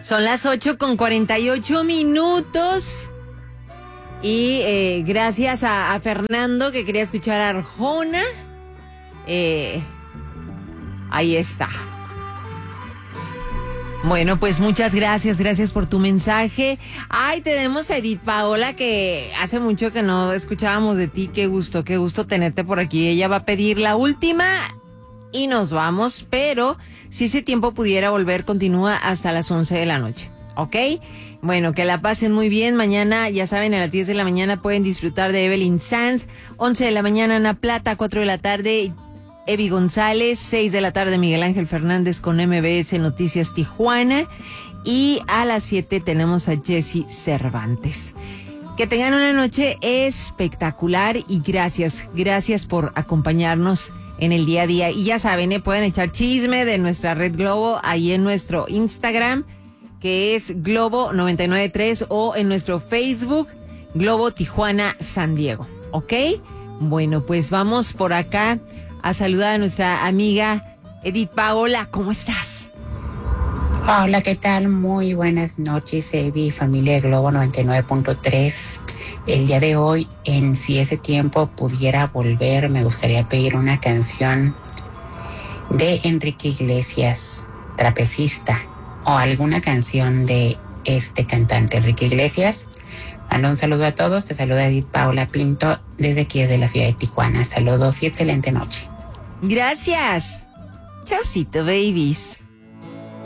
Son las 8:48. Y gracias a Fernando que quería escuchar a Arjona. Ahí está. Bueno, pues muchas gracias por tu mensaje. Ay, tenemos a Edith Paola, que hace mucho que no escuchábamos de ti. Qué gusto tenerte por aquí. Ella va a pedir la última y nos vamos, pero si ese tiempo pudiera volver, continúa hasta las 11 de la noche, ¿ok? Bueno, que la pasen muy bien. Mañana, ya saben, a las 10 de la mañana pueden disfrutar de Evelyn Sanz. 11 de la mañana, Ana Plata. 4 de la tarde, Evi González. 6 de la tarde, Miguel Ángel Fernández con MBS Noticias Tijuana. Y a las 7 tenemos a Jessy Cervantes. Que tengan una noche espectacular y gracias por acompañarnos en el día a día. Y ya saben, pueden echar chisme de nuestra Red Globo ahí en nuestro Instagram, que es Globo 993, o en nuestro Facebook, Globo Tijuana San Diego, ¿ok? Bueno, pues vamos por acá a saludar a nuestra amiga Edith Paola. ¿Cómo estás? Hola, ¿qué tal? Muy buenas noches, Evi, familia de Globo 99.3. El día de hoy, si ese tiempo pudiera volver, me gustaría pedir una canción de Enrique Iglesias, Trapecista, o alguna canción de este cantante, Enrique Iglesias. Mando un saludo a todos. Te saluda Edith Paola Pinto desde aquí, desde la ciudad de Tijuana. Saludos y excelente noche. Gracias. Chaucito, babies.